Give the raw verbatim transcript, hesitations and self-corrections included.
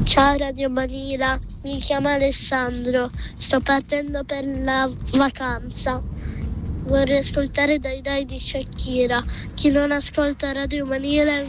Ciao Radio Manila, mi chiamo Alessandro, sto partendo per la vacanza. Vorrei ascoltare Dai Dai di Shakira. Chi non ascolta Radio Manila è